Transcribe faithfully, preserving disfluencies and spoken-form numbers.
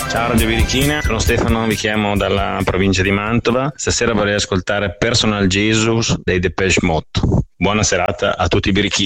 Ciao Radio Birichina, sono Stefano, vi chiamo dalla provincia di Mantova. Stasera vorrei ascoltare Personal Jesus dei Depeche Mode. Buona serata a tutti i birichini.